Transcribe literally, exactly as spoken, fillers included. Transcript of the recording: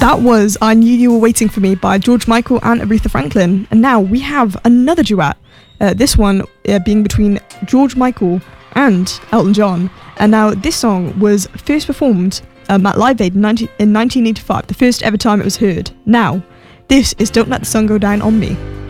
That was I Knew You Were Waiting For Me by George Michael and Aretha Franklin. And now we have another duet, uh, this one uh, being between George Michael and Elton John. And now this song was first performed um, at Live Aid in, nineteen, in nineteen eighty-five, the first ever time it was heard. Now, this is Don't Let the Sun Go Down on Me.